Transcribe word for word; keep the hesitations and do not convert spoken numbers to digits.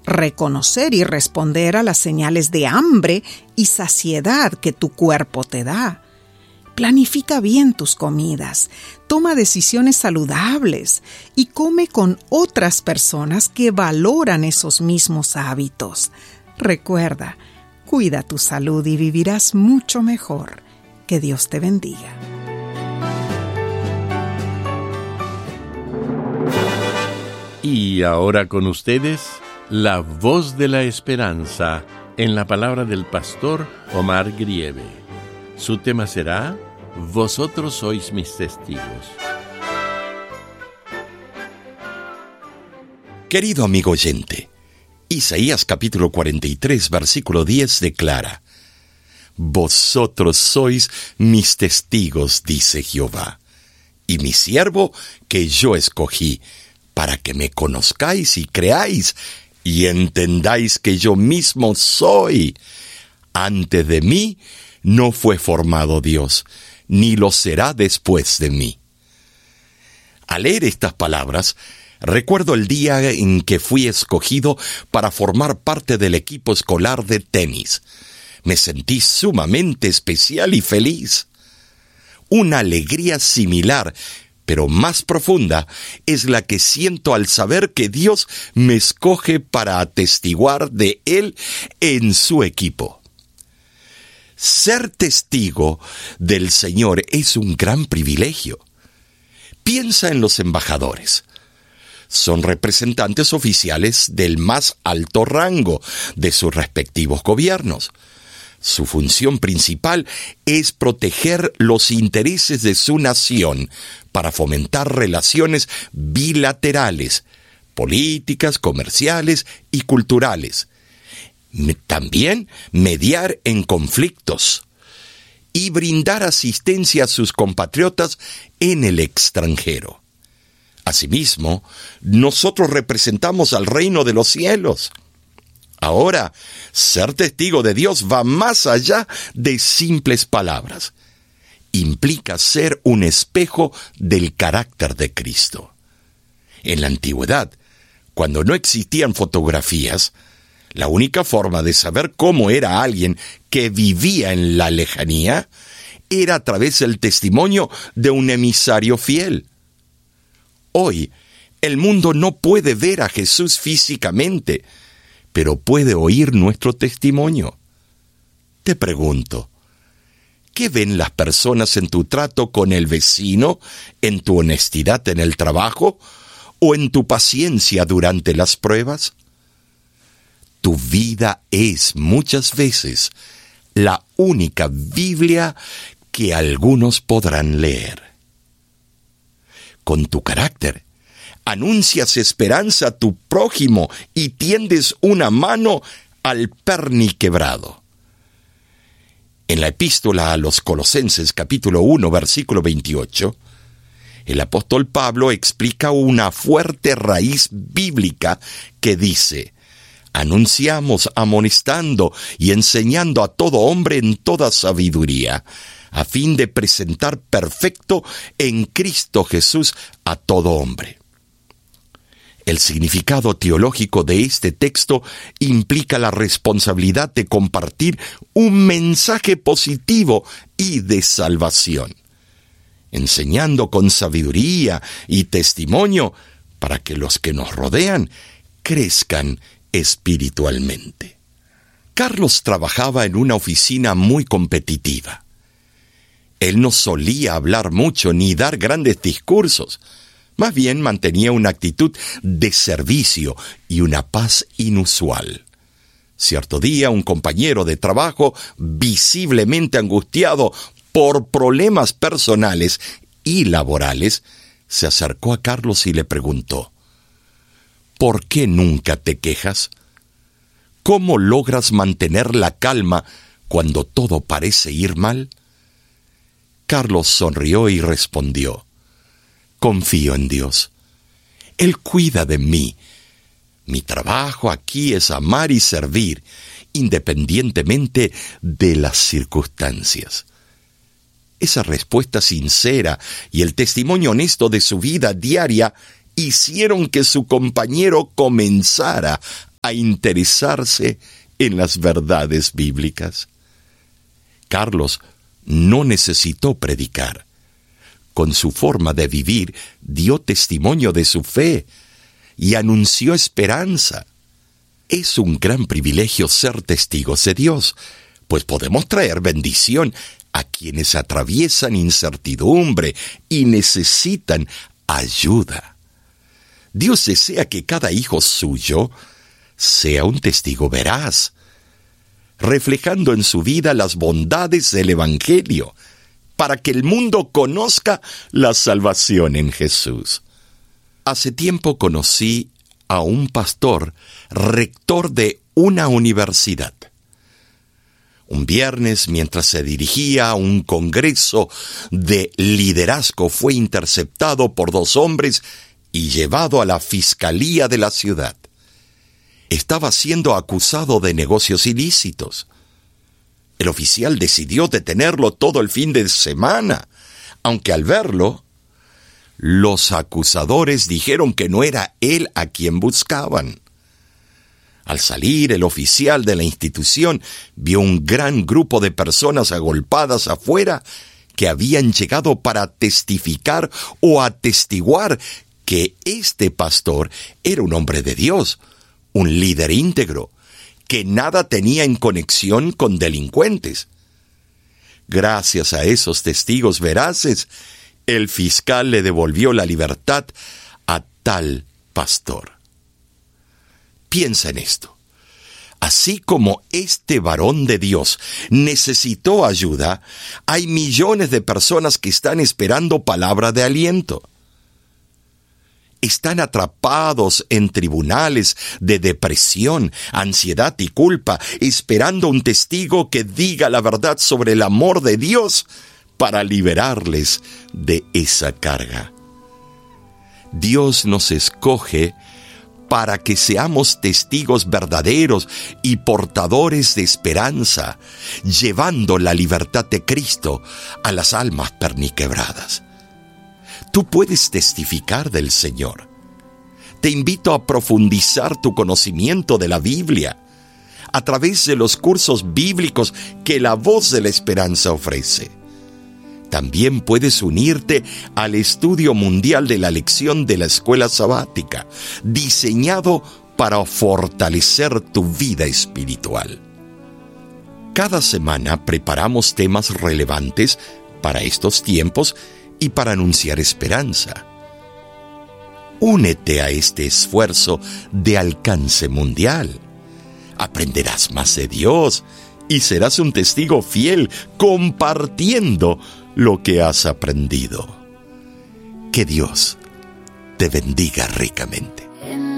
reconocer y responder a las señales de hambre y saciedad que tu cuerpo te da. Planifica bien tus comidas, toma decisiones saludables y come con otras personas que valoran esos mismos hábitos. Recuerda, cuida tu salud y vivirás mucho mejor. Que Dios te bendiga. Y ahora con ustedes, la voz de la esperanza en la palabra del pastor Omar Grieve. Su tema será: Vosotros sois mis testigos. Querido amigo oyente, Isaías capítulo cuarenta y tres, versículo diez declara: Vosotros sois mis testigos, dice Jehová, y mi siervo que yo escogí, para que me conozcáis y creáis, y entendáis que yo mismo soy. Antes de mí no fue formado Dios, ni lo será después de mí. Al leer estas palabras, recuerdo el día en que fui escogido para formar parte del equipo escolar de tenis. Me sentí sumamente especial y feliz. Una alegría similar, pero más profunda, es la que siento al saber que Dios me escoge para atestiguar de Él en su equipo. Ser testigo del Señor es un gran privilegio. Piensa en los embajadores. Son representantes oficiales del más alto rango de sus respectivos gobiernos. Su función principal es proteger los intereses de su nación para fomentar relaciones bilaterales, políticas, comerciales y culturales. También mediar en conflictos y brindar asistencia a sus compatriotas en el extranjero. Asimismo, nosotros representamos al reino de los cielos. Ahora, ser testigo de Dios va más allá de simples palabras. Implica ser un espejo del carácter de Cristo. En la antigüedad, cuando no existían fotografías, la única forma de saber cómo era alguien que vivía en la lejanía era a través del testimonio de un emisario fiel. Hoy, el mundo no puede ver a Jesús físicamente, pero puede oír nuestro testimonio. Te pregunto, ¿qué ven las personas en tu trato con el vecino, en tu honestidad en el trabajo o en tu paciencia durante las pruebas? Tu vida es muchas veces la única Biblia que algunos podrán leer. Con tu carácter, anuncias esperanza a tu prójimo y tiendes una mano al perniquebrado. En la epístola a los Colosenses, capítulo uno, versículo veintiocho, el apóstol Pablo explica una fuerte raíz bíblica que dice: anunciamos amonestando y enseñando a todo hombre en toda sabiduría, a fin de presentar perfecto en Cristo Jesús a todo hombre. El significado teológico de este texto implica la responsabilidad de compartir un mensaje positivo y de salvación, enseñando con sabiduría y testimonio para que los que nos rodean crezcan espiritualmente. Carlos trabajaba en una oficina muy competitiva. Él no solía hablar mucho ni dar grandes discursos. Más bien mantenía una actitud de servicio y una paz inusual. Cierto día, un compañero de trabajo, visiblemente angustiado por problemas personales y laborales, se acercó a Carlos y le preguntó: ¿por qué nunca te quejas? ¿Cómo logras mantener la calma cuando todo parece ir mal? Carlos sonrió y respondió: confío en Dios. Él cuida de mí. Mi trabajo aquí es amar y servir, independientemente de las circunstancias. Esa respuesta sincera y el testimonio honesto de su vida diaria hicieron que su compañero comenzara a interesarse en las verdades bíblicas. Carlos no necesitó predicar. Con su forma de vivir, dio testimonio de su fe y anunció esperanza. Es un gran privilegio ser testigos de Dios, pues podemos traer bendición a quienes atraviesan incertidumbre y necesitan ayuda. Dios desea que cada hijo suyo sea un testigo veraz, reflejando en su vida las bondades del Evangelio, para que el mundo conozca la salvación en Jesús. Hace tiempo conocí a un pastor, rector de una universidad. Un viernes, mientras se dirigía a un congreso de liderazgo, fue interceptado por dos hombres y llevado a la fiscalía de la ciudad. Estaba siendo acusado de negocios ilícitos. El oficial decidió detenerlo todo el fin de semana, aunque al verlo, los acusadores dijeron que no era él a quien buscaban. Al salir, el oficial de la institución vio un gran grupo de personas agolpadas afuera que habían llegado para testificar o atestiguar que este pastor era un hombre de Dios, un líder íntegro, que nada tenía en conexión con delincuentes. Gracias a esos testigos veraces, el fiscal le devolvió la libertad a tal pastor. Piensa en esto. Así como este varón de Dios necesitó ayuda, hay millones de personas que están esperando palabra de aliento. Están atrapados en tribunales de depresión, ansiedad y culpa, esperando un testigo que diga la verdad sobre el amor de Dios para liberarles de esa carga. Dios nos escoge para que seamos testigos verdaderos y portadores de esperanza, llevando la libertad de Cristo a las almas perniquebradas. Tú puedes testificar del Señor. Te invito a profundizar tu conocimiento de la Biblia a través de los cursos bíblicos que la Voz de la Esperanza ofrece. También puedes unirte al estudio mundial de la lección de la escuela sabática, diseñado para fortalecer tu vida espiritual. Cada semana preparamos temas relevantes para estos tiempos y para anunciar esperanza. Únete a este esfuerzo de alcance mundial. Aprenderás más de Dios y serás un testigo fiel compartiendo lo que has aprendido. Que Dios te bendiga ricamente.